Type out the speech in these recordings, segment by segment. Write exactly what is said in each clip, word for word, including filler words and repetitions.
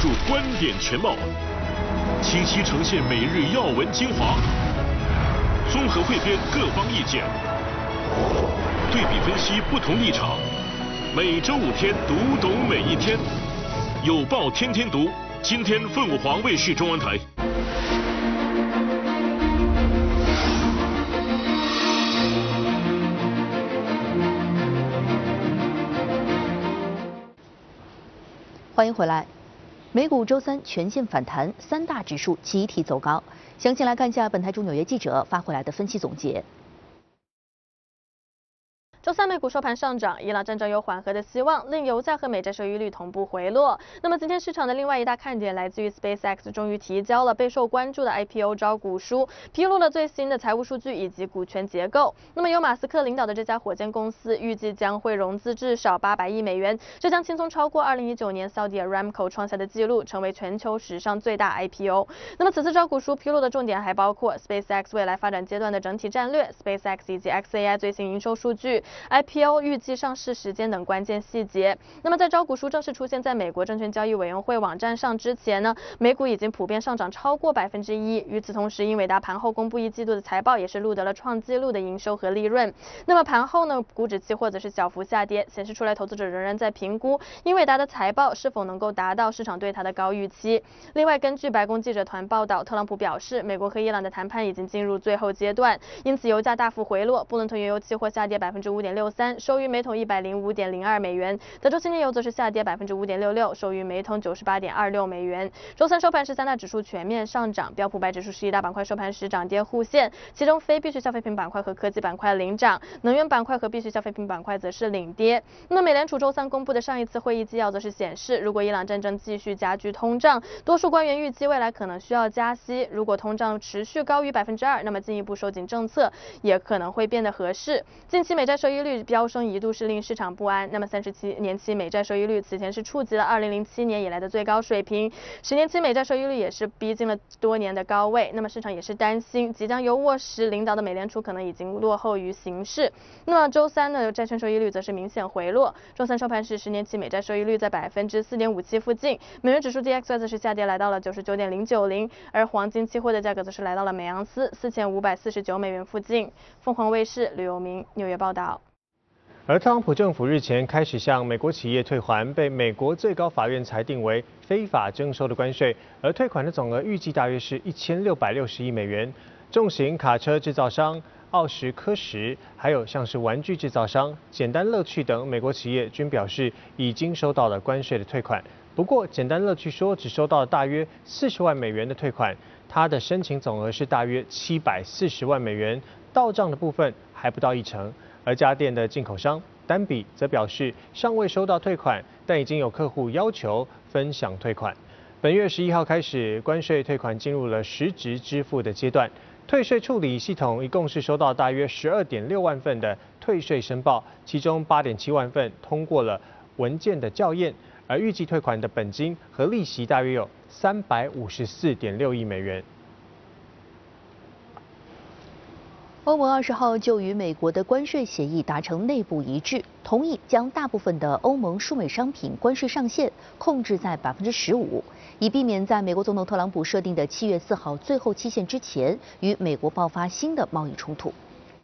注观点全貌，清晰呈现每日要闻精华，综合汇编各方意见，对比分析不同立场。每周五天，读懂每一天。有报天天读，今天凤凰卫视中文台。 欢迎回来。美股周三全线反弹，三大指数集体走高。详情来看一下本台驻纽约记者发回来的分析总结。 周三美股收盘上涨，伊朗战争有缓和的希望，令油价和美债收益率同步回落。那么今天市场的另外一大看点来自于 SpaceX 终于提交了备受关注的 I P O 招股书，披露了最新的财务数据以及股权结构。那么由马斯克领导的这家火箭公司预计将会融资至少八百亿美元，这将轻松超过二零一九年 Saudi Aramco 创下的纪录，成为全球史上最大 I P O。那么此次招股书披露的重点还包括 SpaceX 未来发展阶段的整体战略、SpaceX 以及 X A I 最新营收数据、I P O 预计上市时间等关键细节。那么在招股书正式出现在美国证券交易委员会网站上之前呢，美股已经普遍上涨超过百分之一。与此同时，英伟达盘后公布一季度的财报，也是录得了创纪录的营收和利润。那么盘后呢，股指期或者是小幅下跌，显示出来投资者仍然在评估英伟达的财报是否能够达到市场对它的高预期。另外，根据白宫记者团报道，特朗普表示，美国和伊朗的谈判已经进入最后阶段，因此油价大幅回落，布伦特原油期货下跌百分之五点六三。收于每桶一百零五点零二美元，德州轻原油则是下跌百分之五点六六，收于每桶九十八点二六美元。周三收盘时，三大指数全面上涨，标普百指数十一大板块收盘时涨跌互现，其中非必需消费品板块和科技板块领涨，能源板块和必需消费品板块则是领跌。那么美联储周三公布的上一次会议纪要则是显示，如果伊朗战争继续加剧通胀，多数官员预计未来可能需要加息。如果通胀持续高于百分之二，那么进一步收紧政策也可能会变得合适。近期美债收益率飙升一度是令市场不安。那么三十七年期美债收益率此前是触及了二零零七年以来的最高水平，十年期美债收益率也是逼近了多年的高位。那么市场也是担心，即将由沃什领导的美联储可能已经落后于形势。那么周三呢，债券收益率则是明显回落。周三收盘时，十年期美债收益率在百分之四点五七附近，美元指数 D X Y 则是下跌来到了九十九点零九零，而黄金期货的价格则是来到了每盎司四千五百四十九美元附近。凤凰卫视吕有明纽约报道。 而特朗普政府日前开始向美国企业退还被美国最高法院裁定为非法征收的关税，而退款的总额预计大约是一千六百六十亿美元。重型卡车制造商奥什科什，还有像是玩具制造商简单乐趣等美国企业均表示已经收到了关税的退款。不过，简单乐趣说只收到了大约四十万美元的退款，它的申请总额是大约七百四十万美元，到账的部分还不到一成。而家电的进口商丹比则表示，尚未收到退款，但已经有客户要求分享退款。本月十一号开始，关税退款进入了实质支付的阶段。退税处理系统一共是收到大约十二点六万份的退税申报，其中八点七万份通过了文件的校验，而预计退款的本金和利息大约有三百五十四点六亿美元。 欧盟二十号就与美国的关税协议达成内部一致，同意将大部分的欧盟输美商品关税上限控制在百分之十五，以避免在美国总统特朗普设定的七月四号最后期限之前与美国爆发新的贸易冲突。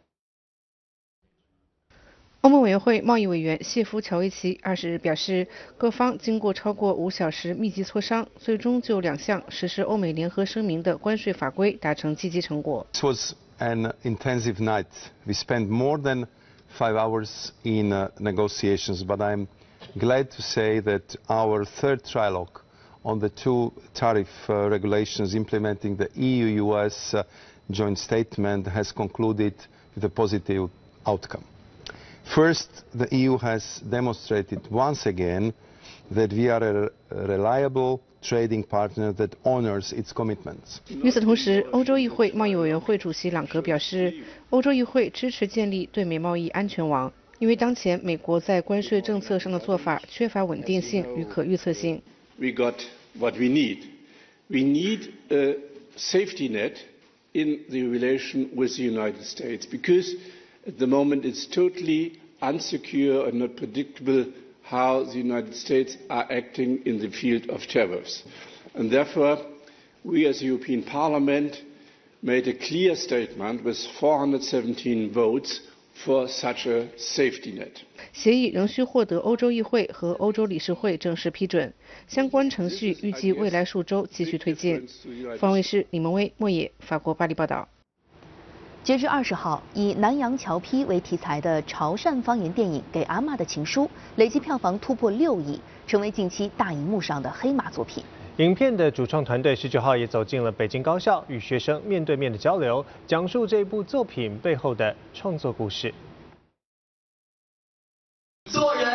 欧盟委员会贸易委员谢夫乔维奇二十日表示，各方经过超过五小时密集磋商，最终就两项实施欧美联合声明的关税法规达成积极成果。 An intensive night. We spent more than five hours in uh, negotiations, but I'm glad to say that our third trilogue on the two tariff uh, regulations implementing the E U U S uh, joint statement has concluded with a positive outcome. First, the E U has demonstrated once again that we are a reliable trading partner that honors its commitments. 与此同时，欧洲议会贸易委员会主席朗格表示，欧洲议会支持建立对美贸易安全网，因为当前美国在关税政策上的做法缺乏稳定性与可预测性。 We got what we need. We need a safety net in the relation with the United States because at the moment it's totally unsecure and not predictable how the United States are acting in the field of tariffs. And therefore, we as the European Parliament made a clear statement with four hundred seventeen votes for such a safety net. 协议仍需获得欧洲议会和欧洲理事会正式批准，相关程序预计未来数周继续推进。方卫视李萌威、莫野，法国巴黎报道。 截至二十号，以南洋侨批为题材的潮汕方言电影《给阿嬷的情书》累计票房突破六亿，成为近期大荧幕上的黑马作品。 影片的主创团队十九号也走进了北京高校，与学生面对面的交流，讲述这部作品背后的创作故事。 做人。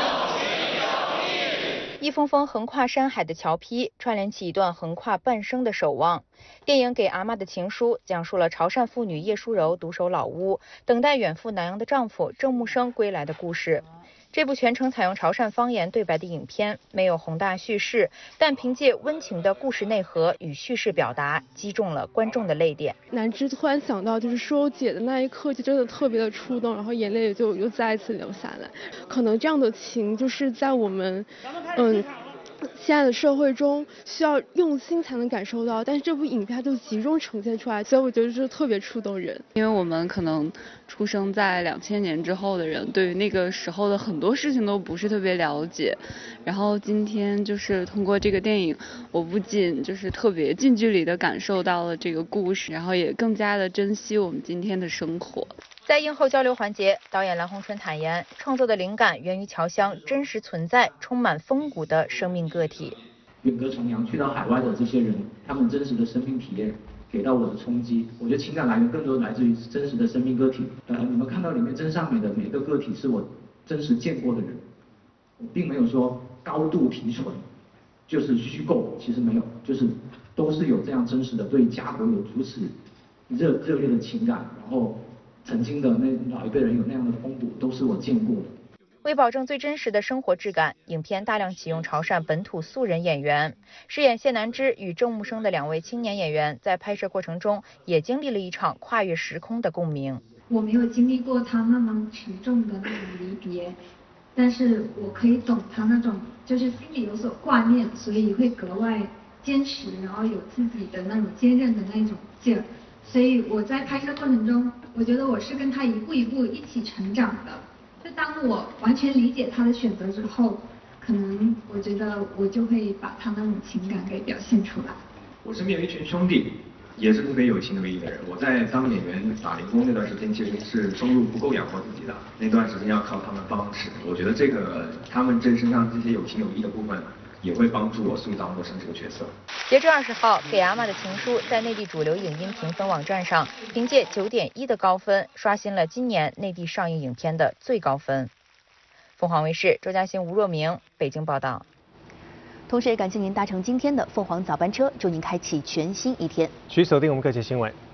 一封封横跨山海的侨批，串联起一段横跨半生的守望。电影《给阿嬷的情书》讲述了潮汕妇女叶淑柔独守老屋，等待远赴南洋的丈夫郑木生归来的故事。这部全程采用潮汕方言对白的影片，没有宏大叙事，但凭借温情的故事内核与叙事表达，击中了观众的泪点。 南芝突然想到，就是说姐的那一刻，就真的特别的触动，然后眼泪也就又再一次流下来。可能这样的情，就是在我们，嗯。现在的社会中需要用心才能感受到，但是这部影片它就集中呈现出来，所以我觉得这特别触动人。 因为我们可能出生在两千年之后的人，对于那个时候的很多事情都不是特别了解。然后今天就是通过这个电影，我不仅就是特别近距离的感受到了这个故事，然后也更加的珍惜我们今天的生活。 在映后交流环节，导演蓝红春坦言，创作的灵感源于侨乡真实存在、充满风骨的生命个体。 远隔重洋去到海外的这些人，他们真实的生命体验给到我的冲击，我觉得情感来源更多来自于真实的生命个体。呃，你们看到里面真善美的每个个体是我真实见过的人，我并没有说高度提纯，就是虚构，其实没有，就是都是有这样真实的对家国有如此热热烈的情感，然后。曾经的那老一辈人有那样的风骨，都是我见过的。 为保证最真实的生活质感，影片大量启用潮汕本土素人演员。饰演谢南芝与郑木生的两位青年演员，在拍摄过程中也经历了一场跨越时空的共鸣。 我没有经历过他那么沉重的那种离别，但是我可以懂他那种就是心里有所挂念，所以会格外坚持，然后有自己的那种坚韧的那种劲儿。所以我在拍摄过程中，我觉得我是跟他一步一步一起成长的。就当我完全理解他的选择之后，可能我觉得我就会把他那种情感给表现出来。 我身边有一群兄弟，也是特别有情有义的人。我在当演员打零工那段时间，其实是收入不够养活自己的，那段时间要靠他们帮持。我觉得这个他们这身上这些有情有义的部分，也会帮助我塑造陌生这个角色。 截至二十号，《给阿嬷的情书》在内地主流影音评分网站上凭借九点一的高分，刷新了今年内地上映影片的最高分。凤凰卫视周嘉欣、吴若明北京报道。 同时也感谢您搭乘今天的凤凰早班车，祝您开启全新一天。 请锁定我们各界新闻。